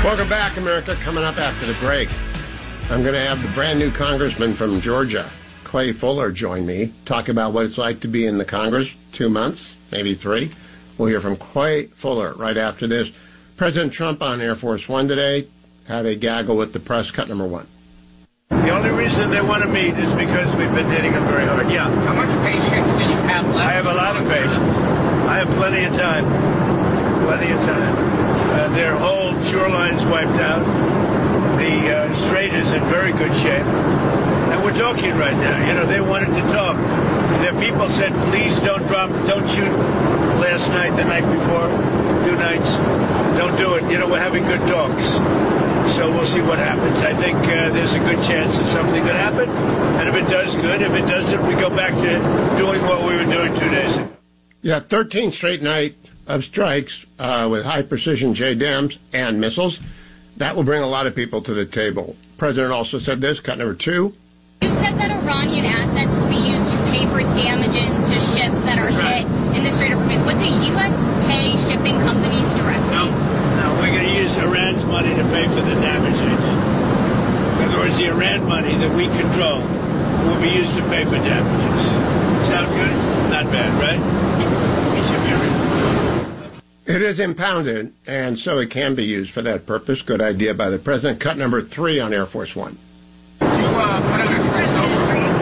Welcome back, America. Coming up after the break, I'm going to have the brand new congressman from Georgia, Clay Fuller, join me, talk about what it's like to be in the Congress 2 months, maybe 3. We'll hear from Clay Fuller right after this. President Trump on Air Force One today had a gaggle with the press. Cut number 1. The only reason they want to meet is because we've been hitting them very hard. Yeah. How much patience do you have left? I have a lot of patience. I have plenty of time. Plenty of time. Their whole shoreline's wiped out. The strait is in very good shape. And we're talking right now. You know, they wanted to talk. Their people said, please don't shoot last night, the night before, 2 nights. Don't do it. You know, we're having good talks. So we'll see what happens. I think there's a good chance that something could happen. And if it does, good. If it doesn't, we go back to doing what we were doing 2 days ago. Yeah, 13 straight night of strikes with high-precision JDAMs and missiles. That will bring a lot of people to the table. The president also said this, cut number 2. You said that Iranian assets will be used to pay for damages to ships that are hit in the Strait of Hormuz. Would the U.S. pay shipping companies directly? No, we're going to use Iran's money to pay for the damage they did. In other words, the Iran money that we control will be used to pay for damages. Sound good? Not bad, right? We should be ready. It is impounded, and so it can be used for that purpose. Good idea by the president. Cut number 3 on Air Force One. You put out a free social.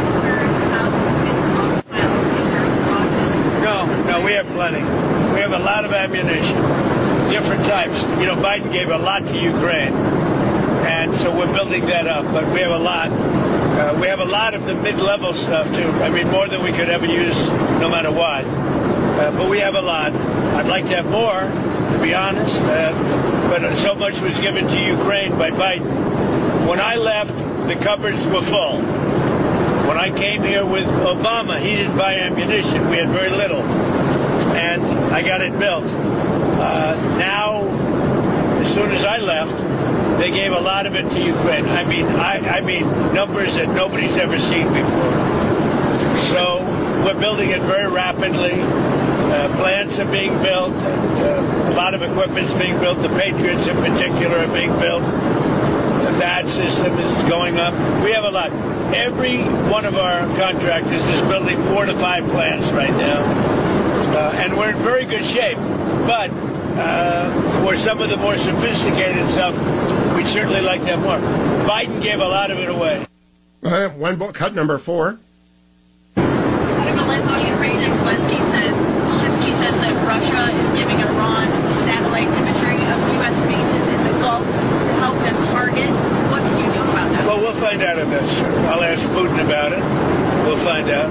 No, we have plenty. We have a lot of ammunition, different types. You know, Biden gave a lot to Ukraine, and so we're building that up. But we have a lot. We have a lot of the mid-level stuff, too. I mean, more than we could ever use, no matter what. But we have a lot. I'd like to have more, to be honest. But so much was given to Ukraine by Biden. When I left, the cupboards were full. When I came here with Obama, he didn't buy ammunition. We had very little. And I got it built. Now, as soon as I left, they gave a lot of it to Ukraine. I mean, numbers that nobody's ever seen before. So we're building it very rapidly. Plants are being built. A lot of equipment's being built. The Patriots in particular are being built. The THAAD system is going up. We have a lot. Every one of our contractors is building 4 to 5 plants right now. And we're in very good shape. But for some of the more sophisticated stuff, we'd certainly like to have more. Biden gave a lot of it away. One book, cut number 4. Zelensky says that Russia is giving Iran satellite imagery of U.S. bases in the Gulf to help them target. What can you do about that? Well, we'll find out if that's true. I'll ask Putin about it. We'll find out.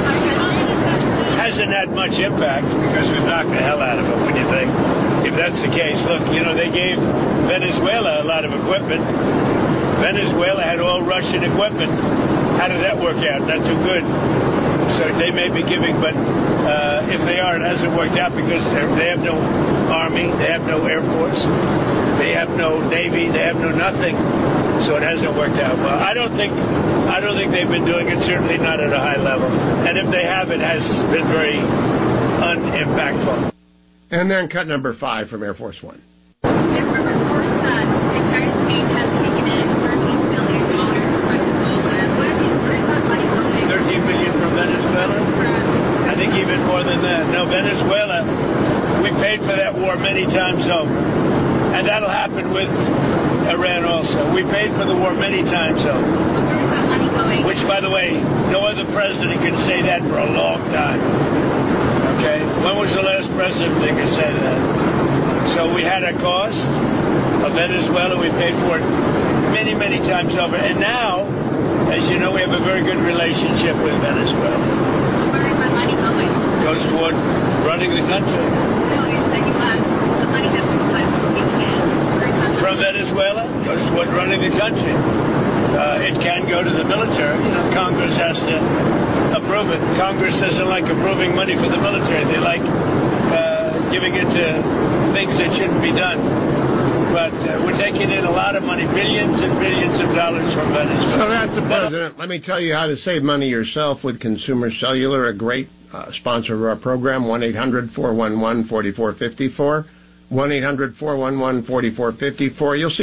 Hasn't had much impact because we've knocked the hell out of it, when you think. If that's the case, look, you know, they gave Venezuela a lot of equipment. Venezuela had all Russian equipment. How did that work out? Not too good. So they may be giving, but if they are, it hasn't worked out because they have no army, they have no air force, they have no navy, they have no nothing. So it hasn't worked out well. I don't think they've been doing it. Certainly not at a high level. And if they have, it has been very unimpactful. And then cut number 5 from Air Force One. There were reports that the United States has taken in $13 billion from Venezuela. What are these money going? $13 billion from Venezuela? I think even more than that. No, Venezuela, we paid for that war many times over. And that'll happen with Iran also. We paid for the war many times over. Money going. Which, by the way, no other president can say that for a long time. Okay? When was the last president that could say that? So we had a cost of Venezuela. We paid for it many, many times over. And now, as you know, we have a very good relationship with Venezuela. Where is my money going? Goes toward running the country. No, you said you asked the money that the U.S. is taking in. From Venezuela, goes toward running the country. It can go to the military. You know, Congress has to approve it. Congress doesn't like approving money for the military. They like giving it to things that shouldn't be done. But we're taking in a lot of money, billions and billions of dollars from Venezuela. So that's the president. Let me tell you how to save money yourself with Consumer Cellular, a great sponsor of our program, 1-800-411-4454. 1-800-411-4454. You'll see